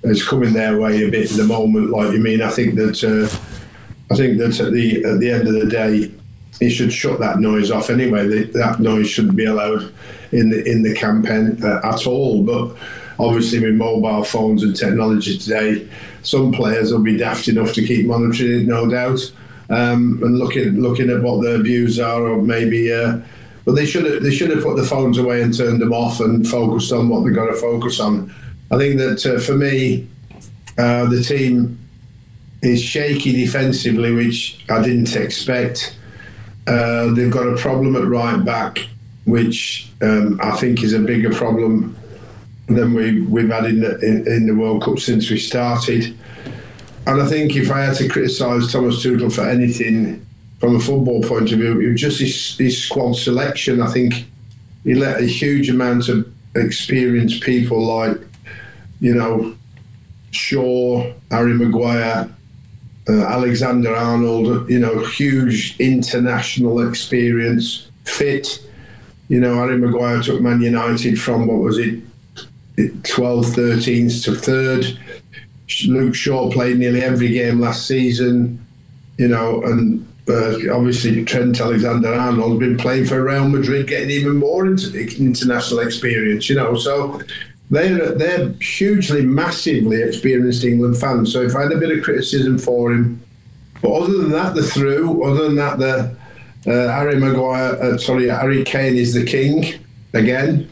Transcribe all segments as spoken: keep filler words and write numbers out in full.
is coming their way a bit at the moment. Like you mean, I think that uh, I think that at the at the end of the day, he should shut that noise off anyway. The, that noise shouldn't be allowed in the in the campaign uh, at all. But obviously, with mobile phones and technology today, some players will be daft enough to keep monitoring it, no doubt, um, and looking looking at what their views are, or maybe. Uh, but they should have they should have put the phones away and turned them off and focused on what they've got to focus on. I think that uh, for me, uh, the team is shaky defensively, which I didn't expect. Uh, they've got a problem at right back, which um, I think is a bigger problem than we, we've had in the, in, in the World Cup since we started. And I think if I had to criticise Thomas Tuchel for anything from a football point of view, it was just his, his squad selection. I think he let a huge amount of experienced people like, you know, Shaw, Harry Maguire, Uh, Alexander Arnold, you know, huge international experience, fit. You know, Harry Maguire took Man United from, what was it, twelve, thirteens to third. Luke Shaw played nearly every game last season, you know, and uh, obviously Trent Alexander-Arnold has been playing for Real Madrid, getting even more into international experience, you know, so... They're, they're hugely, massively experienced England fans. So if I had a bit of criticism for him, but other than that, they're through. Other than that, the uh, Harry Maguire, uh, sorry, Harry Kane is the king again.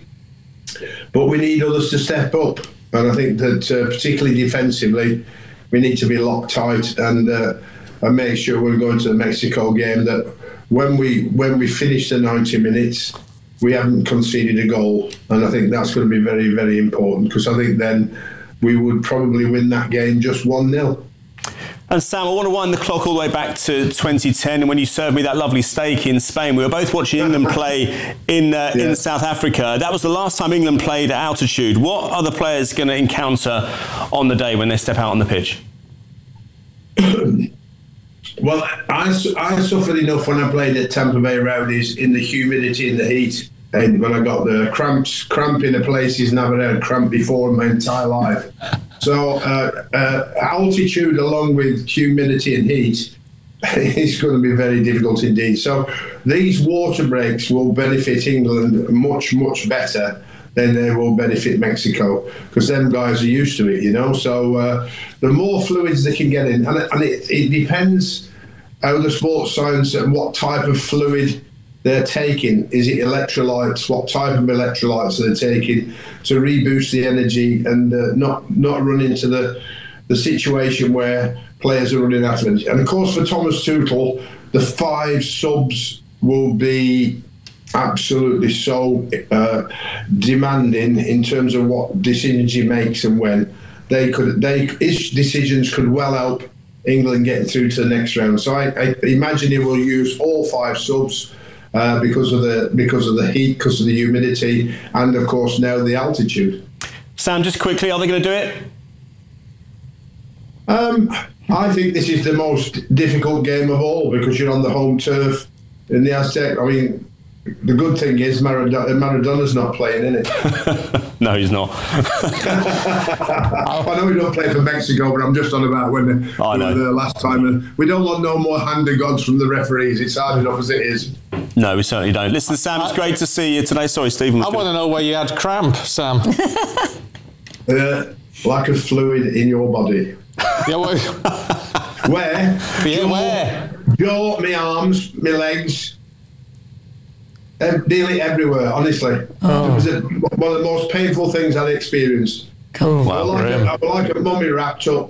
But we need others to step up, and I think that uh, particularly defensively, we need to be locked tight and uh, and make sure we're going to the Mexico game that when we when we finish the ninety minutes. We haven't conceded a goal, and I think that's going to be very, very important because I think then we would probably win that game just one nil. And Sam, I want to wind the clock all the way back to twenty ten, and when you served me that lovely steak in Spain. We were both watching England play in uh, yeah. in South Africa. That was the last time England played at altitude. What are the players going to encounter on the day when they step out on the pitch? Well, I, I suffered enough when I played at Tampa Bay Rowdies in the humidity and the heat. And when I got the cramps, cramp in a place he's never had cramp before in my entire life. So uh, uh, altitude along with humidity and heat is going to be very difficult indeed. So these water breaks will benefit England much, much better than they will benefit Mexico because them guys are used to it, you know. So uh, the more fluids they can get in, and, and it, it depends how the sports science and what type of fluid they're taking. Is it electrolytes? What type of electrolytes are they taking to reboost the energy and uh, not not run into the the situation where players are running out of energy? And of course, for Thomas Tuchel, the five subs will be absolutely so uh, demanding in terms of what decisions he makes and when. They could, they his decisions could well help England getting through to the next round. So I, I imagine he will use all five subs. Uh, because of the because of the heat, because of the humidity, and of course now the altitude. Sam, just quickly, are they going to do it? Um, I think this is the most difficult game of all because you're on the home turf in the Aztec. I mean, the good thing is Maradona, Maradona's not playing, is it? No, he's not. I know he don't play for Mexico, but I'm just on about when the, I know. the last time. We don't want no more hand of gods from the referees. It's hard enough as it is. No, we certainly don't. Listen, Sam, it's great to see you today. Sorry, Stephen. I want to know where you had cramp, Sam. uh, lack of fluid in your body. Yeah, well, where? Yeah, jaw, where? Jaw, my arms, my legs. Nearly everywhere, honestly. Oh. It was a, one of the most painful things I'd experienced. Cool. I, was like a, I was like a mummy wrapped up.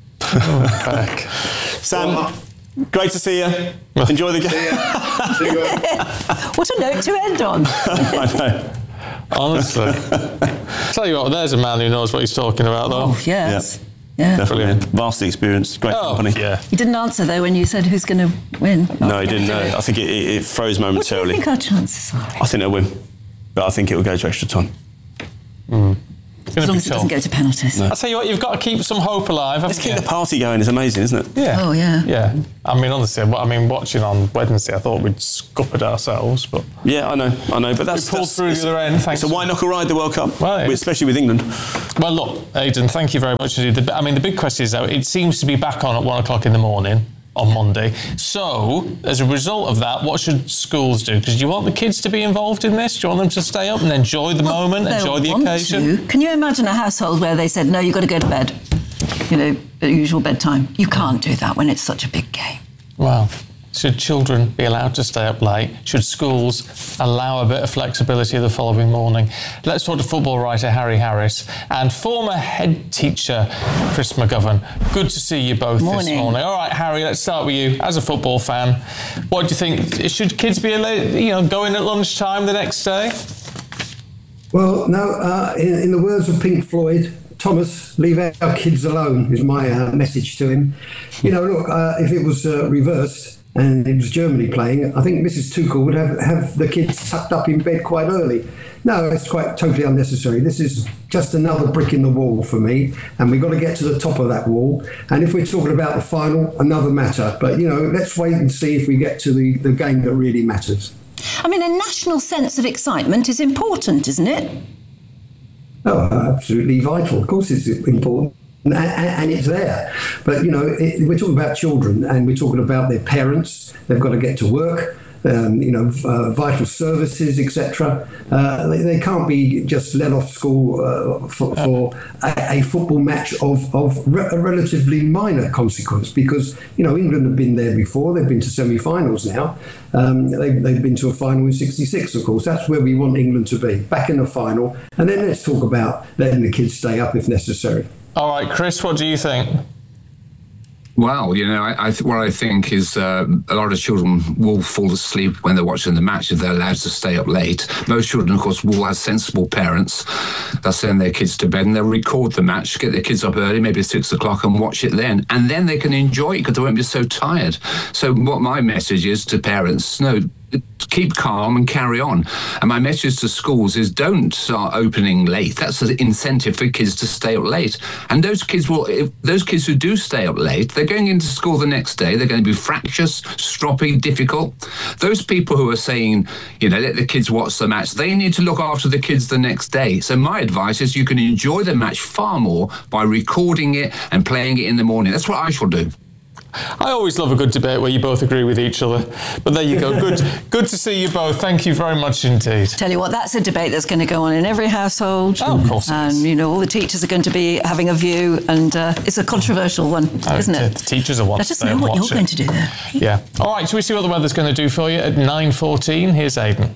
Oh, Sam, well, great to see you. Enjoy the game. See you. What a note to end on. I know. Honestly. Tell you what, there's a man who knows what he's talking about, though. Oh, yes. Yeah. Yeah. Definitely. Vastly experienced. Great oh, company. Yeah. He didn't answer, though, when you said who's going to win. No, he didn't know. I think it, it, it froze momentarily. What do you think our chances are? I think they'll win. But I think it will go to extra time. Mm. As long as it doesn't go to penalties. No. I'll tell you what, you've got to keep some hope alive. Let's keep you? the party going. It's amazing, isn't it? Yeah. Oh, yeah. Yeah. I mean, honestly, I mean, watching on Wednesday, I thought we'd scuppered ourselves, but... Yeah, I know, I know. But that's... We pulled that's, through the other end, thanks. It's a white-knuckle ride, the World Cup, right. especially with England. Well, look, Aidan, thank you very much indeed. The, I mean, the big question is, though, it seems to be back on at one o'clock in the morning on Monday. So, as a result of that, what should schools do? Because do you want the kids to be involved in this? Do you want them to stay up and enjoy the well, moment, enjoy the occasion? To. Can you imagine a household where they said, no, you've got to go to bed, you know, at usual bedtime? You can't do that when it's such a big game. Well, should children be allowed to stay up late? Should schools allow a bit of flexibility the following morning? Let's talk to football writer Harry Harris and former head teacher Chris McGovern. Good to see you both morning. this morning. All right, Harry, let's start with you. As a football fan, what do you think? Should kids be, you know, going at lunchtime the next day? Well, no. Uh, in, in the words of Pink Floyd, Thomas, leave our kids alone is my uh, message to him. You know, look, uh, if it was uh, reversed, and it was Germany playing, I think Missus Tuchel would have, have the kids tucked up in bed quite early. No, it's quite totally unnecessary. This is just another brick in the wall for me, and we've got to get to the top of that wall. And if we're talking about the final, another matter. But, you know, let's wait and see if we get to the, the game that really matters. I mean, a national sense of excitement is important, isn't it? Oh, absolutely vital. Of course it's important. And, and it's there. But, you know, it, we're talking about children and we're talking about their parents. They've got to get to work, um, you know, uh, vital services, et cetera. Uh, they, they can't be just let off school uh, for, for a, a football match of, of re- a relatively minor consequence because, you know, England have been there before. They've been to semi-finals now. Um, they, they've been to a final in sixty-six, of course. That's where we want England to be, back in the final. And then let's talk about letting the kids stay up if necessary. All right, Chris, what do you think? Well, you know, I, I th- what I think is uh, a lot of children will fall asleep when they're watching the match if they're allowed to stay up late. Most children, of course, will have sensible parents. They'll send their kids to bed and they'll record the match, get their kids up early, maybe six o'clock, and watch it then. And then they can enjoy it because they won't be so tired. So what my message is to parents, no, keep calm and carry on. And my message to schools is don't start opening late. That's an incentive for kids to stay up late. And those kids will, if those kids who do stay up late, they're going into school the next day. They're going to be fractious, stroppy, difficult. Those people who are saying, you know, let the kids watch the match, they need to look after the kids the next day. So my advice is you can enjoy the match far more by recording it and playing it in the morning. That's what I shall do. I always love a good debate where you both agree with each other. But there you go. Good good to see you both. Thank you very much indeed. Tell you what, that's a debate that's going to go on in every household. Oh, of course. And, you know, all the teachers are going to be having a view, and uh, it's a controversial one, oh, isn't it? The teachers are watching. Let us know what you're it. going to do there. Yeah. All right, shall we see what the weather's going to do for you at nine fourteen? Here's Aidan.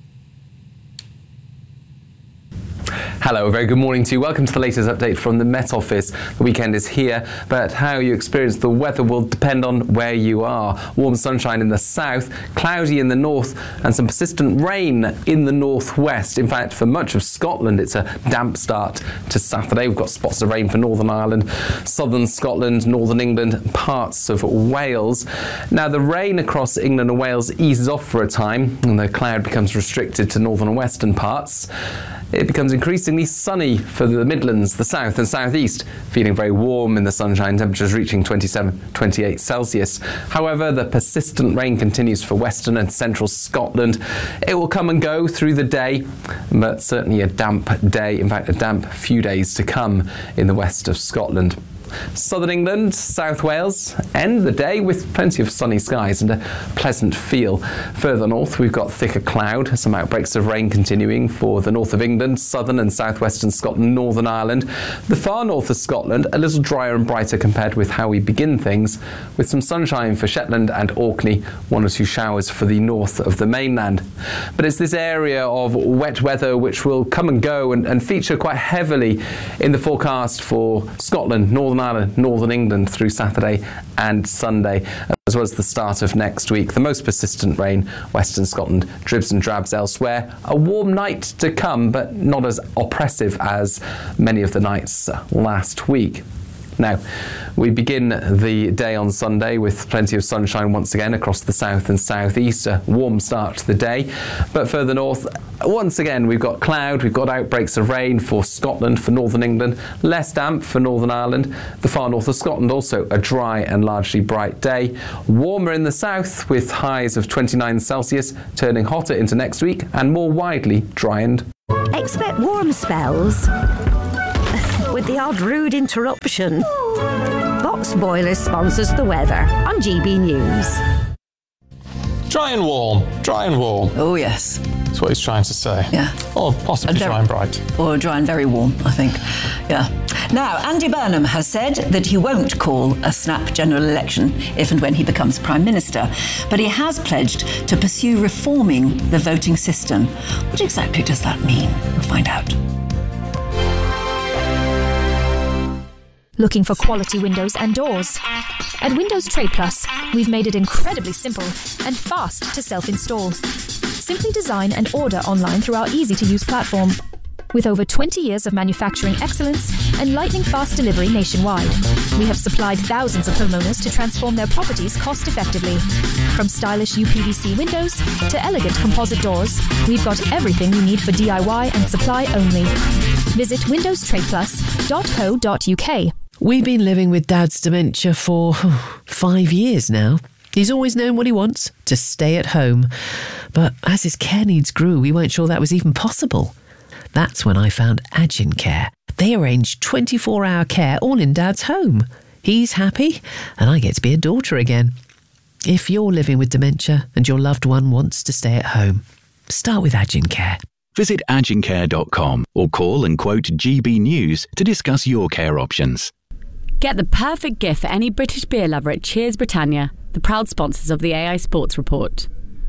Hello, a very good morning to you. Welcome to the latest update from the Met Office. The weekend is here, but how you experience the weather will depend on where you are. Warm sunshine in the south, cloudy in the north, and some persistent rain in the northwest. In fact, for much of Scotland, it's a damp start to Saturday. We've got spots of rain for Northern Ireland, southern Scotland, northern England, parts of Wales. Now, the rain across England and Wales eases off for a time, and the cloud becomes restricted to northern and western parts. It becomes increasingly sunny for the Midlands, the south and southeast, feeling very warm in the sunshine, temperatures reaching twenty-seven, twenty-eight Celsius. However, the persistent rain continues for western and central Scotland. It will come and go through the day, but certainly a damp day, in fact a damp few days to come in the west of Scotland. Southern England, South Wales, end the day with plenty of sunny skies and a pleasant feel. Further north, we've got thicker cloud, some outbreaks of rain continuing for the north of England, southern and southwestern Scotland, Northern Ireland. The far north of Scotland, a little drier and brighter compared with how we begin things, with some sunshine for Shetland and Orkney, one or two showers for the north of the mainland. But it's this area of wet weather which will come and go and, and feature quite heavily in the forecast for Scotland, Northern Ireland, Northern England through Saturday and Sunday, as well as the start of next week. The most persistent rain, Western Scotland, dribs and drabs elsewhere. A warm night to come, but not as oppressive as many of the nights last week. Now, we begin the day on Sunday with plenty of sunshine once again across the south and southeast. A warm start to the day. But further north, once again, we've got cloud, we've got outbreaks of rain for Scotland, for northern England, less damp for Northern Ireland. The far north of Scotland, also a dry and largely bright day. Warmer in the south with highs of twenty-nine Celsius, turning hotter into next week and more widely dry and... Expect warm spells with the odd rude interruption. Box Boilers sponsors the weather on G B News. Dry and warm, dry and warm. Oh, yes. That's what he's trying to say. Yeah. Or possibly very, dry and bright. Or dry and very warm, I think. Yeah. Now, Andy Burnham has said that he won't call a snap general election if and when he becomes Prime Minister, but he has pledged to pursue reforming the voting system. What exactly does that mean? We'll find out. Looking for quality windows and doors? At Windows Trade Plus, we've made it incredibly simple and fast to self-install. Simply design and order online through our easy-to-use platform. With over twenty years of manufacturing excellence and lightning-fast delivery nationwide, we have supplied thousands of homeowners to transform their properties cost-effectively. From stylish U P V C windows to elegant composite doors, we've got everything you need for D I Y and supply only. Visit windows trade plus dot co dot U K. We've been living with Dad's dementia for five years now. He's always known what he wants, to stay at home. But as his care needs grew, we weren't sure that was even possible. That's when I found Agin Care. They arrange twenty-four hour care all in Dad's home. He's happy, and I get to be a daughter again. If you're living with dementia and your loved one wants to stay at home, start with Agin Care. Visit agin care dot com or call and quote G B News to discuss your care options. Get the perfect gift for any British beer lover at Cheers Britannia, the proud sponsors of the A I Sports Report.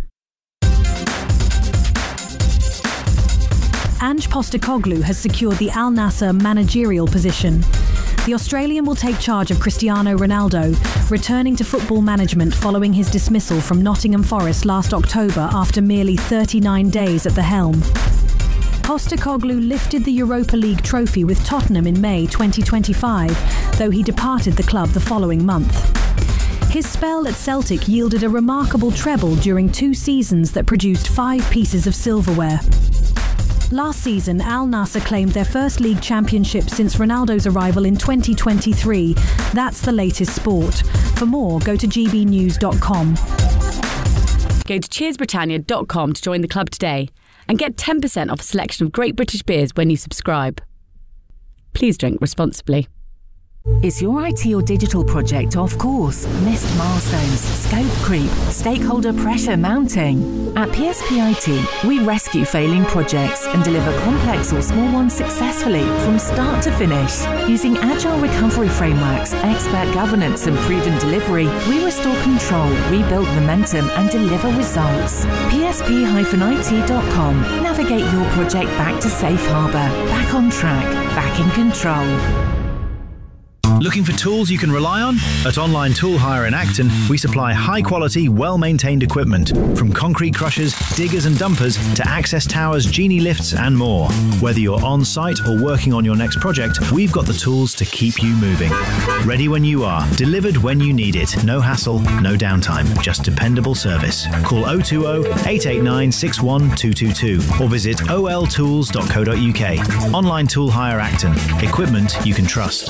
Ange Postecoglou has secured the Al Nassr managerial position. The Australian will take charge of Cristiano Ronaldo, returning to football management following his dismissal from Nottingham Forest last October after merely thirty-nine days at the helm. Postecoglou lifted the Europa League trophy with Tottenham in May twenty twenty-five, though he departed the club the following month. His spell at Celtic yielded a remarkable treble during two seasons that produced five pieces of silverware. Last season, Al Nassr claimed their first league championship since Ronaldo's arrival in twenty twenty-three. That's the latest sport. For more, go to g b news dot com. Go to cheers britannia dot com to join the club today and get ten percent off a selection of great British beers when you subscribe. Please drink responsibly. Is your I T or digital project off course? Missed milestones, scope creep, stakeholder pressure mounting? At P S P I T, we rescue failing projects and deliver complex or small ones successfully from start to finish. Using agile recovery frameworks, expert governance and proven delivery, we restore control, rebuild momentum and deliver results. P S P I T dot com. Navigate your project back to safe harbour, back on track, back in control. Looking for tools you can rely on? At Online Tool Hire in Acton, we supply high-quality, well-maintained equipment, from concrete crushers, diggers and dumpers, to access towers, genie lifts and more. Whether you're on-site or working on your next project, we've got the tools to keep you moving. Ready when you are, delivered when you need it. No hassle, no downtime, just dependable service. Call oh two oh, eight eight nine, six one two two two or visit o l tools dot co dot u k. Online Tool Hire Acton. Equipment you can trust.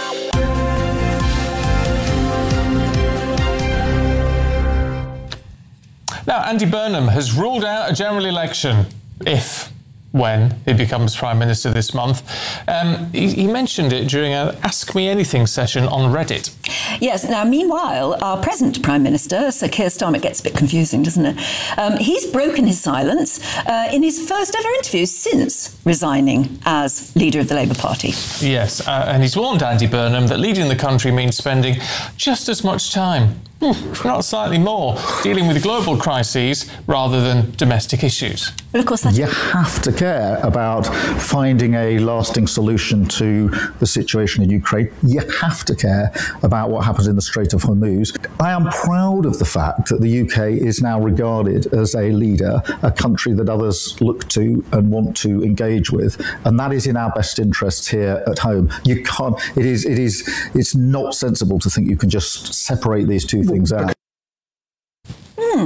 Now, Andy Burnham has ruled out a general election if, when he becomes Prime Minister this month. Um, he, he mentioned it during an Ask Me Anything session on Reddit. Yes. Now, meanwhile, our present Prime Minister, Sir Keir Starmer, it gets a bit confusing, doesn't it? Um, he's broken his silence uh, in his first ever interview since resigning as leader of the Labour Party. Yes, uh, and he's warned Andy Burnham that leading the country means spending just as much time if not slightly more, dealing with global crises rather than domestic issues. But of course, that's you have to care about finding a lasting solution to the situation in Ukraine. You have to care about what happens in the Strait of Hormuz. I am proud of the fact that the U K is now regarded as a leader, a country that others look to and want to engage with, and that is in our best interests here at home. You can't. It is. It is. It's not sensible to think you can just separate these two things out. Hmm.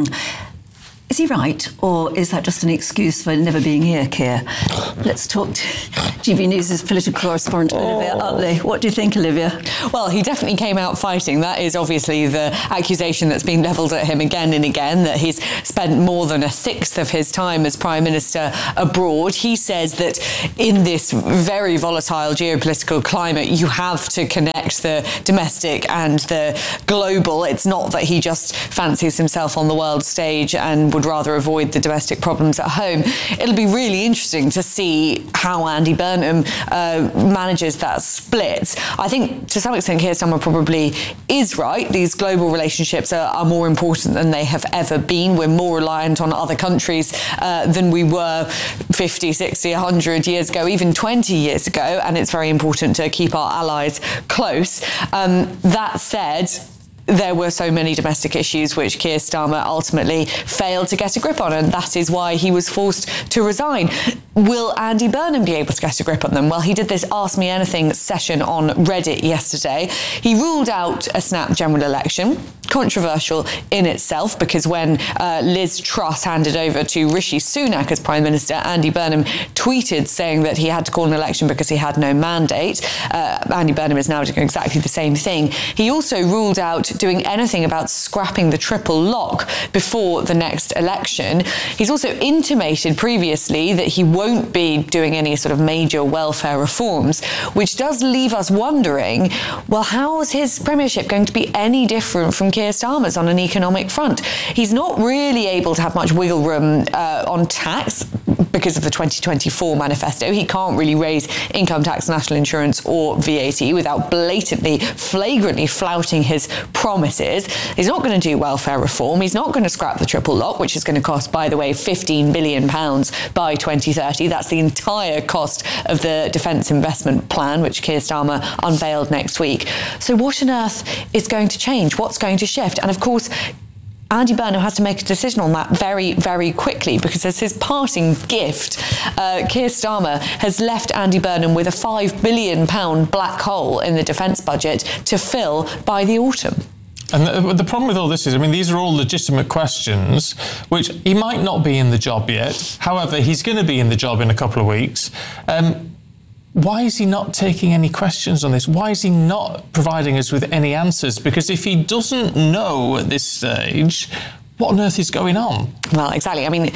Is he right, or is that just an excuse for never being here, Keir? Let's talk to G B News' political correspondent, Olivia oh. Utley. What do you think, Olivia? Well, he definitely came out fighting. That is obviously the accusation that's been levelled at him again and again, that he's spent more than a sixth of his time as Prime Minister abroad. He says that in this very volatile geopolitical climate, you have to connect the domestic and the global. It's not that he just fancies himself on the world stage and would rather avoid the domestic problems at home. It'll be really interesting to see how Andy Burnham uh, manages that split. I think to some extent Keir Starmer probably is right. These global relationships are, are more important than they have ever been. We're more reliant on other countries uh, than we were fifty, sixty, one hundred years ago, even twenty years ago, and it's very important to keep our allies close. Um, that said, there were so many domestic issues which Keir Starmer ultimately failed to get a grip on, and that is why he was forced to resign. Will Andy Burnham be able to get a grip on them? Well, he did this Ask Me Anything session on Reddit yesterday. He ruled out a snap general election, controversial in itself, because when uh, Liz Truss handed over to Rishi Sunak as Prime Minister, Andy Burnham tweeted saying that he had to call an election because he had no mandate. Uh, Andy Burnham is now doing exactly the same thing. He also ruled out doing anything about scrapping the triple lock before the next election. He's also intimated previously that he won't be doing any sort of major welfare reforms, which does leave us wondering, well, how is his premiership going to be any different from Keir Starmer's on an economic front? He's not really able to have much wiggle room uh, on tax because of the twenty twenty-four manifesto. He can't really raise income tax, national insurance or V A T without blatantly, flagrantly flouting his promises. He's not going to do welfare reform. He's not going to scrap the triple lock, which is going to cost, by the way, fifteen billion pounds by twenty thirty. That's the entire cost of the Defence Investment Plan, which Keir Starmer unveiled next week. So what on earth is going to change? What's going to shift? And of course, Andy Burnham has to make a decision on that very, very quickly, because as his parting gift, uh, Keir Starmer has left Andy Burnham with a five billion pounds black hole in the defence budget to fill by the autumn. And the, the problem with all this is, I mean, these are all legitimate questions, which he might not be in the job yet. However, he's going to be in the job in a couple of weeks. Um, Why is he not taking any questions on this? Why is he not providing us with any answers? Because if he doesn't know at this stage, what on earth is going on? Well, exactly. I mean,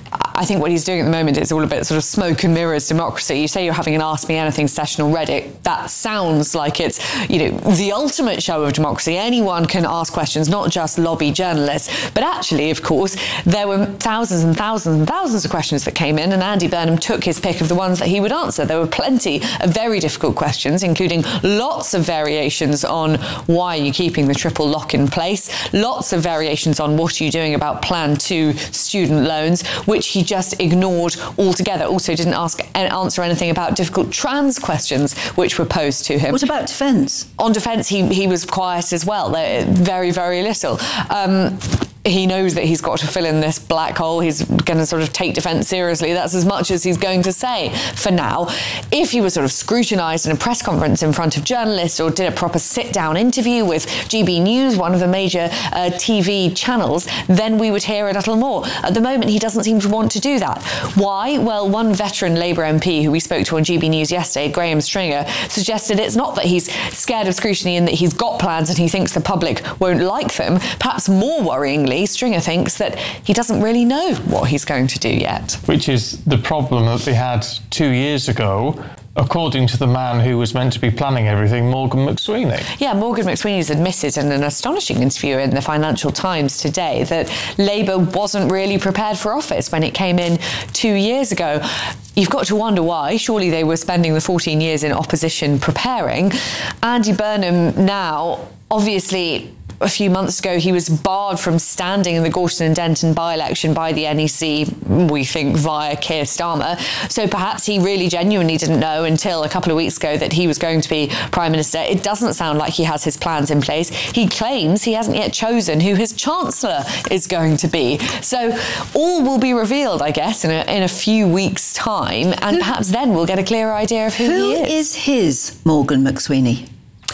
I think what he's doing at the moment is all a bit sort of smoke and mirrors democracy. You say you're having an Ask Me Anything session on Reddit. That sounds like it's, you know, the ultimate show of democracy. Anyone can ask questions, not just lobby journalists. But actually, of course, there were thousands and thousands and thousands of questions that came in, and Andy Burnham took his pick of the ones that he would answer. There were plenty of very difficult questions, including lots of variations on why are you keeping the triple lock in place, lots of variations on what are you doing about Plan two student loans, which he just ignored altogether. Also didn't ask and answer anything about difficult trans questions which were posed to him. What about defence? On defence, he, he was quiet as well. Very, very little. Um, he knows that he's got to fill in this black hole. He's going to sort of take defence seriously. That's as much as he's going to say for now. If he was sort of scrutinised in a press conference in front of journalists or did a proper sit-down interview with G B News, one of the major uh, T V channels, then we would hear a little more. At the moment, he doesn't seem to want to do that. Why? Well, one veteran Labour M P who we spoke to on G B News yesterday, Graham Stringer, suggested it's not that he's scared of scrutiny and that he's got plans and he thinks the public won't like them. Perhaps more worryingly, Stringer thinks that he doesn't really know what he's going to do yet. Which is the problem that they had two years ago, according to the man who was meant to be planning everything, Morgan McSweeney. Yeah, Morgan McSweeney's admitted in an astonishing interview in the Financial Times today that Labour wasn't really prepared for office when it came in two years ago. You've got to wonder why. Surely they were spending the fourteen years in opposition preparing. Andy Burnham now, obviously, a few months ago, he was barred from standing in the Gorton and Denton by-election by the N E C, we think, via Keir Starmer. So perhaps he really genuinely didn't know until a couple of weeks ago that he was going to be Prime Minister. It doesn't sound like he has his plans in place. He claims he hasn't yet chosen who his Chancellor is going to be. So all will be revealed, I guess, in a, in a few weeks' time, and perhaps then we'll get a clearer idea of who, who he is. Who is his Morgan McSweeney?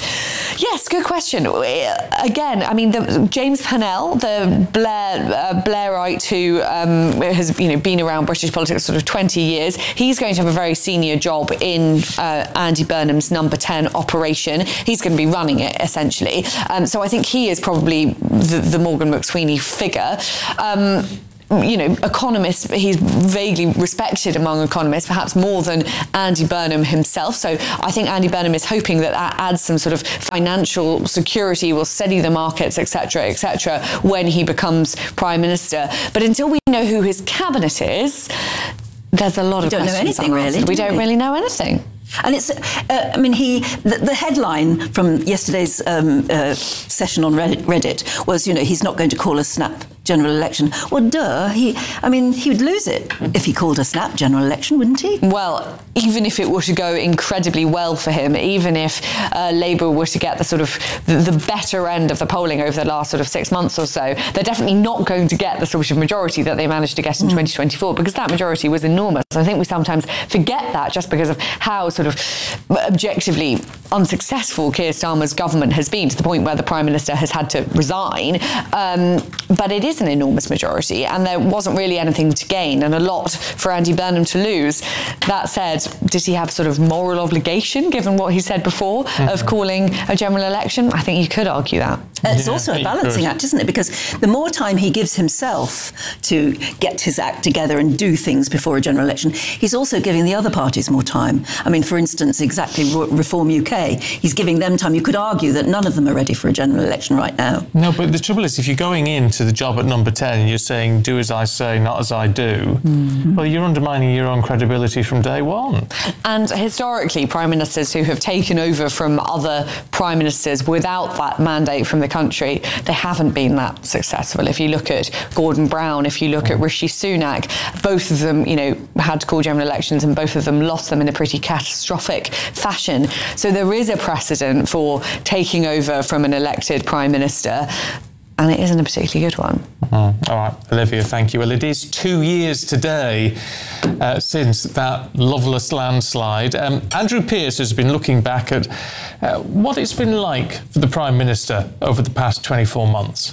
Yes, good question. Again, I mean, the, James Pennell, the Blair, uh, Blairite who um, has you know been around British politics sort of twenty years, he's going to have a very senior job in uh, Andy Burnham's Number ten operation. He's going to be running it, essentially. Um, so I think he is probably the, the Morgan McSweeney figure. Um, You know, economists, he's vaguely respected among economists, perhaps more than Andy Burnham himself. So I think Andy Burnham is hoping that that adds some sort of financial security, will steady the markets, et cetera, et cetera, when he becomes Prime Minister. But until we know who his cabinet is, there's a lot we of don't questions know anything, unanswered. really. We do don't we? really know anything. And it's, uh, I mean, he, the, the headline from yesterday's um, uh, session on Reddit, Reddit was, you know, he's not going to call a snap general election. Well, duh, he, I mean, he would lose it if he called a snap general election, wouldn't he? Well, even if it were to go incredibly well for him, even if uh, Labour were to get the sort of the, the better end of the polling over the last sort of six months or so, they're definitely not going to get the sort of majority that they managed to get in mm. twenty twenty-four, because that majority was enormous. I think we sometimes forget that just because of how sort of objectively unsuccessful Keir Starmer's government has been, to the point where the Prime Minister has had to resign. Um, but it is an enormous majority, and there wasn't really anything to gain and a lot for Andy Burnham to lose. That said, did he have sort of moral obligation, given what he said before, mm-hmm. of calling a general election? I think you could argue that. It's yeah, also a balancing act, isn't it? Because the more time he gives himself to get his act together and do things before a general election, he's also giving the other parties more time. I mean, for instance, exactly Reform U K, he's giving them time. You could argue that none of them are ready for a general election right now. No, but the trouble is, if you're going into the job at Number ten and you're saying, do as I say, not as I do, mm-hmm. well, you're undermining your own credibility from day one. And historically, prime ministers who have taken over from other prime ministers without that mandate from the country, they haven't been that successful. If you look at Gordon Brown, if you look at Rishi Sunak, both of them, you know, had to call general elections, and both of them lost them in a pretty catastrophic fashion. So there is a precedent for taking over from an elected prime minister, and it isn't a particularly good one. Mm. All right, Olivia, thank you. Well, it is two years today uh, since that loveless landslide. Um, Andrew Pearce has been looking back at uh, what it's been like for the Prime Minister over the past twenty-four months.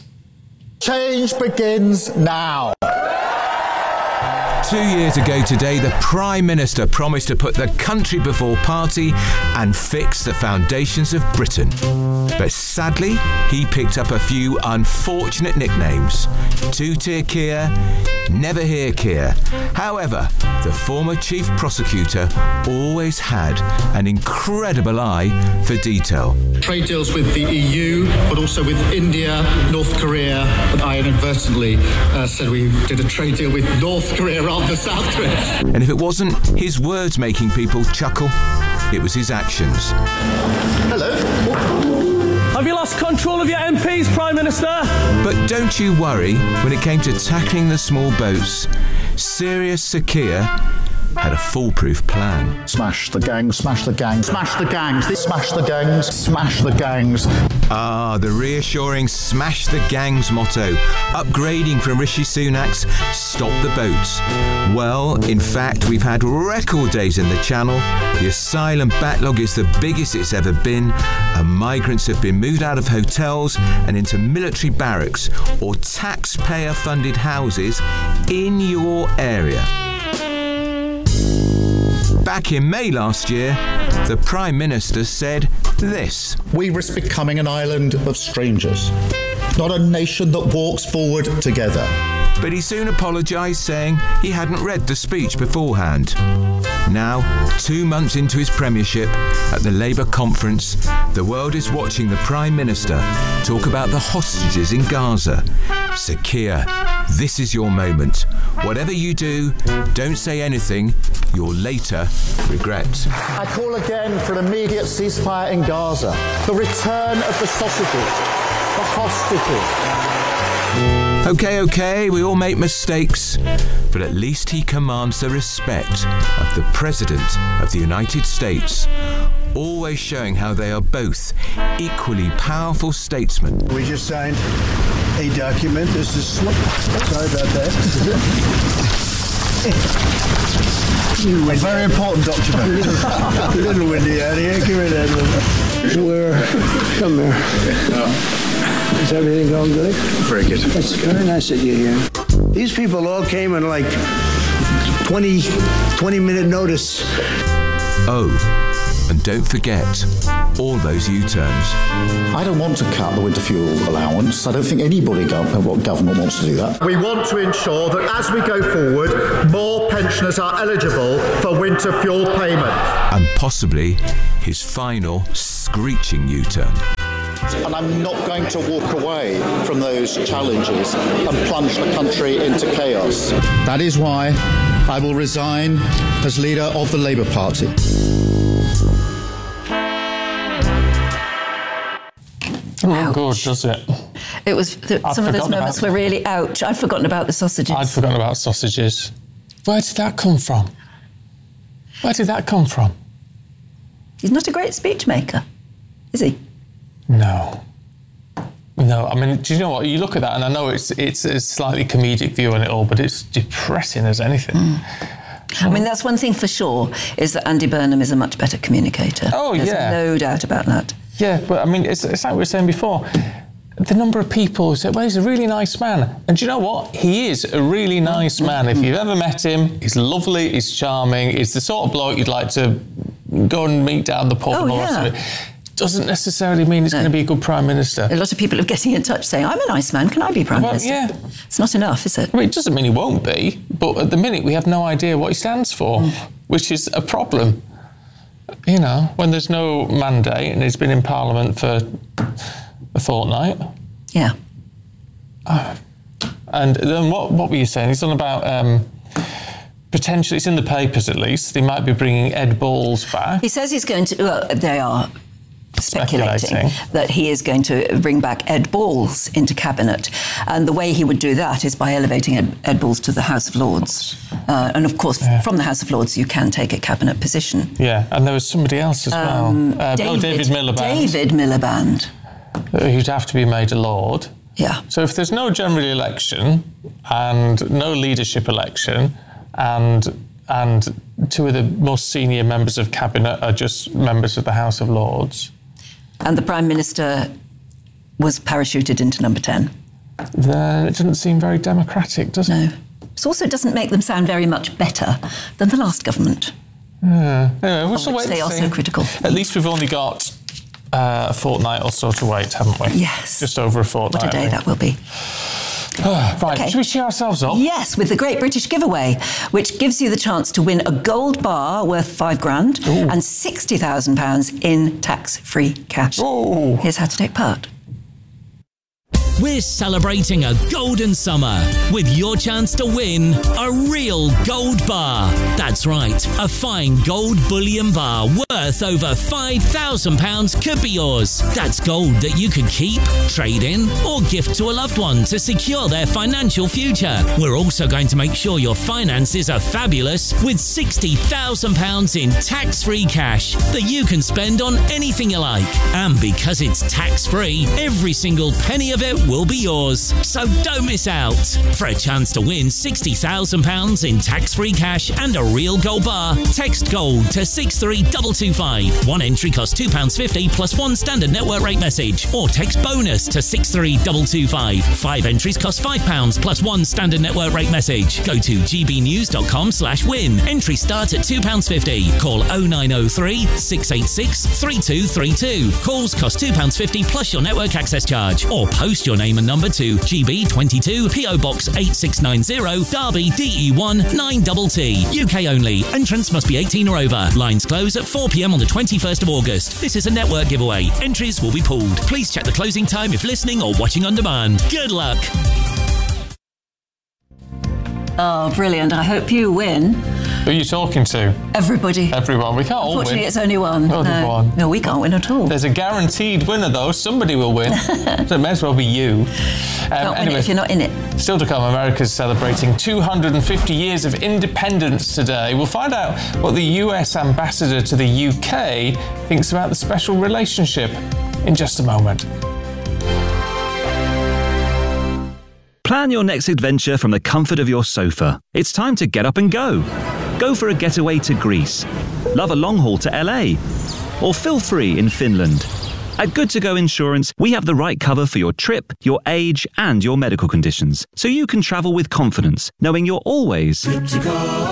Change begins now. Two years ago today, the Prime Minister promised to put the country before party and fix the foundations of Britain. But sadly, he picked up a few unfortunate nicknames. Two-tier Keir, Never Hear Keir. However, the former Chief Prosecutor always had an incredible eye for detail. Trade deals with the E U, but also with India, North Korea. I inadvertently uh, said we did a trade deal with North Korea rather than South Korea. And if it wasn't his words making people chuckle, it was his actions. Hello. Have you lost control of your M Ps, Prime Minister? But don't you worry, when it came to tackling the small boats, Serious Sir Keir had a foolproof plan. Smash the gangs, smash the gangs, smash the gangs, this smash the gangs, smash the gangs. Ah, the reassuring smash the gangs motto, upgrading from Rishi Sunak's stop the boats. Well, in fact, we've had record days in the Channel. The asylum backlog is the biggest it's ever been, and migrants have been moved out of hotels and into military barracks or taxpayer-funded houses in your area. Back in May last year, the Prime Minister said this. We risk becoming an island of strangers, not a nation that walks forward together. But he soon apologised, saying he hadn't read the speech beforehand. Now, two months into his premiership, at the Labour conference, the world is watching the Prime Minister talk about the hostages in Gaza. Sir Keir, this is your moment. Whatever you do, don't say anything you'll later regret. I call again for an immediate ceasefire in Gaza, the return of the sausages, Okay, okay, we all make mistakes, but at least he commands the respect of the President of the United States, always showing how they are both equally powerful statesmen. We just signed a document. This is sl- sorry about that. A very important document. A little windy out here. Give me that little. Where? Come here. Is everything going good? Very good. It's very nice that you're here. These people all came in like twenty, twenty minute notice. Oh, and don't forget all those U-turns. I don't want to cut the winter fuel allowance. I don't think anybody, what government wants to do that. We want to ensure that as we go forward, more pensioners are eligible for winter fuel payment. And possibly his final screeching U-turn. And I'm not going to walk away from those challenges and plunge the country into chaos. That is why I will resign as leader of the Labour Party. Oh, good, does it? It was the, some of those moments were really ouch. I'd forgotten about the sausages. I'd forgotten about sausages. Where did that come from? Where did that come from? He's not a great speech maker, is he? No. No, I mean, do you know what? You look at that, and I know it's it's a slightly comedic view on it all, but it's depressing as anything. Mm. I mean, that's one thing for sure, is that Andy Burnham is a much better communicator. Oh, There's yeah. no doubt about that. Yeah, but I mean, it's, it's like we were saying before, the number of people who say, well, he's a really nice man. And do you know what? He is a really nice man. If you've ever met him, he's lovely, he's charming, he's the sort of bloke you'd like to go and meet down the pub Oh, and all yeah. the rest of it. Doesn't necessarily mean he's going to be a good Prime Minister. A lot of people are getting in touch saying, I'm a nice man, can I be Prime Well, Minister? yeah. It's not enough, is it? I mean, it doesn't mean he won't be, but at the minute we have no idea what he stands for, Mm. which is a problem. You know, when there's no mandate and he's been in Parliament for a fortnight. Yeah. Oh. And then what, what were you saying? He's on about um, potentially, it's in the papers at least, he might be bringing Ed Balls back. He says he's going to, well, they are speculating, Speculating. that he is going to bring back Ed Balls into Cabinet. And the way he would do that is by elevating Ed, Ed Balls to the House of Lords. Uh, and of course, Yeah. from the House of Lords, you can take a Cabinet position. Yeah, and there was somebody else as Um, well. Uh, David, oh, David Miliband. David Miliband. Who'd have to be made a Lord. Yeah. So if there's no general election and no leadership election and and two of the most senior members of Cabinet are just members of the House of Lords. And the Prime Minister was parachuted into number ten. Then it doesn't seem very democratic, does No. it? It also doesn't make them sound very much better than the last government. Yeah. Anyway, we'll Of still which wait they and are see. so critical. At least we've only got uh, a fortnight or so to wait, haven't we? Yes. Just over a fortnight. What a day I that will be. think. Right, Okay. should we cheer ourselves up? Yes, with the Great British Giveaway, which gives you the chance to win a gold bar worth five grand and sixty thousand pounds in tax-free cash. Ooh. Here's how to take part. We're celebrating a golden summer with your chance to win a real gold bar. That's right, a fine gold bullion bar worth over five thousand pounds could be yours. That's gold that you could keep, trade in, or gift to a loved one to secure their financial future. We're also going to make sure your finances are fabulous with sixty thousand pounds in tax-free cash that you can spend on anything you like. And because it's tax-free, every single penny of it will be yours. So don't miss out. For a chance to win sixty thousand pounds in tax-free cash and a real gold bar, text GOLD to six three two two five. One entry costs two pounds fifty plus one standard network rate message. Or text BONUS to six three two two five. Five entries cost five pounds plus one standard network rate message. Go to gbnews.com slash win. Entry starts at two pounds fifty. Call oh nine oh three, six eight six, three two three two. Calls cost two pounds fifty plus your network access charge. Or post your name and number to G B twenty-two, P O Box eight six nine zero, Derby, D E one nine T T. U K only. Entrance must be eighteen or over. Lines close at four p m on the twenty-first of August. This is a network giveaway. Entries will be pooled. Please check the closing time if listening or watching on demand. Good luck. Oh, brilliant. I hope you win. Who are you talking to? Everybody. Everyone. We can't all win. Unfortunately, it's only one. Only no. one. No, we can't win at all. There's a guaranteed winner, though. Somebody will win. So it may as well be you. Um, Can't anyway, win it if you're not in it. Still to come, America's celebrating two hundred fifty years of independence today. We'll find out what the U S ambassador to the U K thinks about the special relationship in just a moment. Plan your next adventure from the comfort of your sofa. It's time to get up and go. Go for a getaway to Greece. Love a long haul to L A. Or feel free in Finland. At Good To Go Insurance, we have the right cover for your trip, your age, and your medical conditions, so you can travel with confidence, knowing you're always good to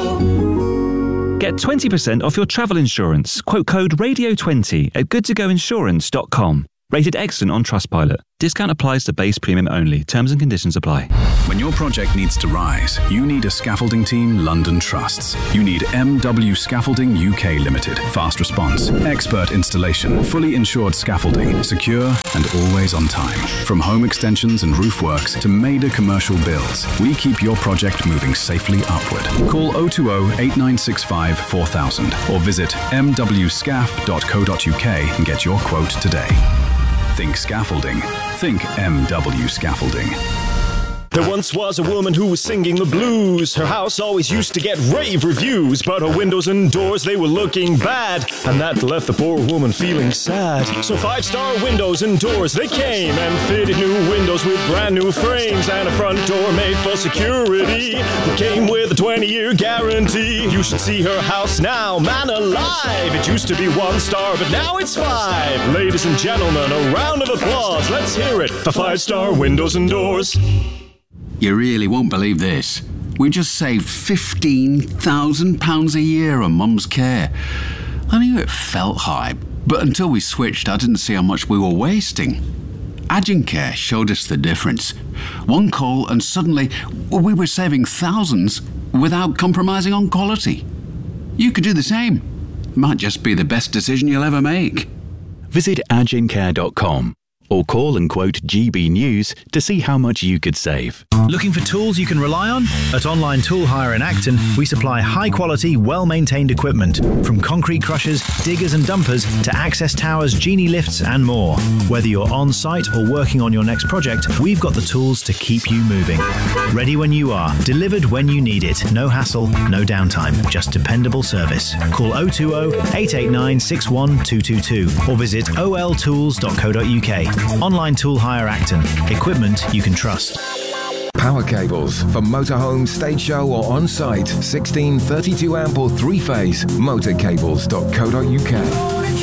go. Get twenty percent off your travel insurance. Quote code radio twenty at good to go insurance dot com. Rated excellent on Trustpilot. Discount applies to base premium only. Terms and conditions apply. When your project needs to rise, you need a scaffolding team London trusts. You need M W Scaffolding U K Limited. Fast response, expert installation, fully insured scaffolding, secure and always on time. From home extensions and roof works to major commercial builds, we keep your project moving safely upward. Call oh two oh, eight nine six five, four thousand or visit m w scaff dot co dot u k and get your quote today. Think scaffolding. Think M W Scaffolding. There once was a woman who was singing the blues. Her house always used to get rave reviews, but her windows and doors, they were looking bad, and that left the poor woman feeling sad. So Five Star Windows and Doors, they came and fitted new windows with brand new frames and a front door made for security. It came with a twenty-year guarantee. You should see her house now, man alive. It used to be one star, but now it's five. Ladies and gentlemen, a round of applause. Let's hear it for Five Star Windows and Doors. You really won't believe this. We just saved fifteen thousand pounds a year on Mum's care. I knew it felt high, but until we switched, I didn't see how much we were wasting. Agencare showed us the difference. One call and suddenly we were saving thousands without compromising on quality. You could do the same. Might just be the best decision you'll ever make. Visit agencare dot com. Or call and quote G B News to see how much you could save. Looking for tools you can rely on? At Online Tool Hire in Acton, we supply high-quality, well-maintained equipment. From concrete crushers, diggers and dumpers, to access towers, genie lifts and more. Whether you're on-site or working on your next project, we've got the tools to keep you moving. Ready when you are, delivered when you need it. No hassle, no downtime, just dependable service. Call oh two oh, eight eight nine, six one two two two or visit o l tools dot co dot u k. Online Tool Hire Acton. Equipment you can trust. Power cables for motorhome, stage show or on-site. sixteen, thirty-two amp or three-phase. motorcables dot co dot u k.